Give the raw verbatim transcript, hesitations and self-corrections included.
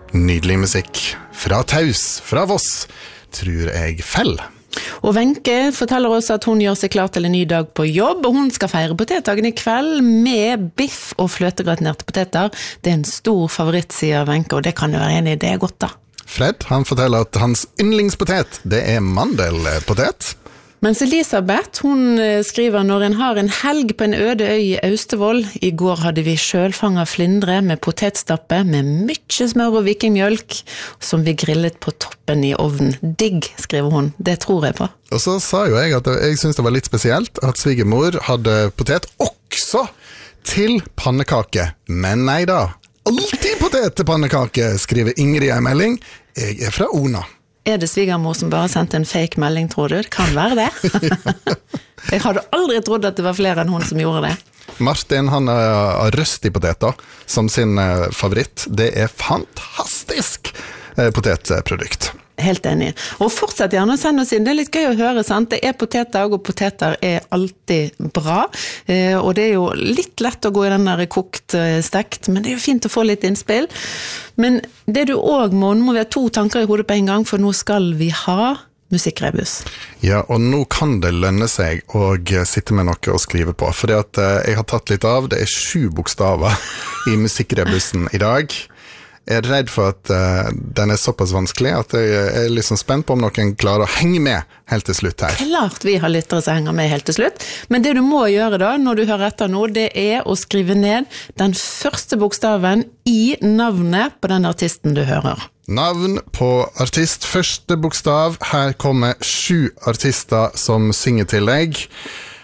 Nydelig musikk fra Taus, fra Voss, tror jeg fell. Og Wenche forteller oss at hun gjør seg klar til en ny dag på jobb, og hun skal feire potetdagen i kveld med biff og fløtegratinerte poteter. Det er en stor favoritt, sier Wenche, og det kan jo være enig i, det er godt da. Fred, han forteller at hans yndlingspotet, det er mandelpotet. Mens Elisabeth, hun skriver når en har en helg på en øde øy i Austevoll. I går hadde vi sjølfanget flindre med potetstappe med mye smør og vikingmjølk, som vi grillet på toppen i ovnen. Digg, skriver hun. Det tror jeg på. Og så sa jo jeg at jeg synes det var litt spesielt at svigermor hadde potet også til pannekake. Men nei da, alltid potet til pannekake, skriver Ingrid i en melding. Jeg er fra Ona. Er det svigermor som bare sendte en fake melding, tror du? Det kan være det. Jeg hadde aldri trodd at det var flere enn hun som gjorde det. Martin, han har røstipoteter som sin favoritt. Det er fantastisk potetprodukt. Helt enig. Og fortsett gjerne å sende oss inn. Det er litt gøy å høre, sant? Det er potetdag, og poteter er alltid bra. Eh, og det er jo litt lett å gå i den der kokt stekt, men det er jo fint å få litt innspill. Men det du også må, nå må vi ha to tanker i hodet på en gang, for nå skal vi ha musikkrebus. Ja, og nå kan det lønne seg å sitte med noe å skrive på, fordi at jeg har tatt litt av. Det er sju bokstaver i musikkrebusen i dag. Jeg er redd for at uh, den er såpass vanskelig at jeg er liksom spent på om noen klarer å henge med helt til slutt her. Klart vi har lyttere som henger med helt til slutt, men det du må gjøre da, når du hører etter nå, det er å skrive ned den første bokstaven i navnet på den artisten du hører. Navn på artist, første bokstav. Her kommer sju artister som synger til deg.